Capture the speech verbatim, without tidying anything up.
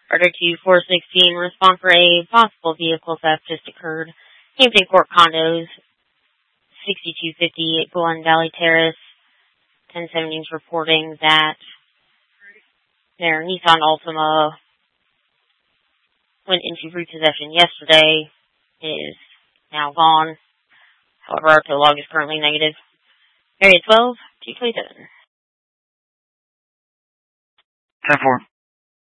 Order two four sixteen, respond for a possible vehicle theft just occurred. Hampton Court Condos, sixty-two fifty Glen Valley Terrace. ten seventy is reporting that their Nissan Altima went into repossession yesterday. It is now gone. However, our tow log is currently negative. Area twelve, two twenty-seven. ten four.